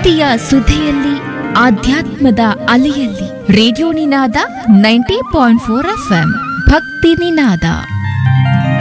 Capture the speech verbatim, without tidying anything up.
ಭಕ್ತಿಯ ಸುಧೆಯಲ್ಲಿ ಆಧ್ಯಾತ್ಮದ ಅಲೆಯಲ್ಲಿ ರೇಡಿಯೋ ನಿನಾದ ninety point four F M ಭಕ್ತಿ ನಿನಾದ.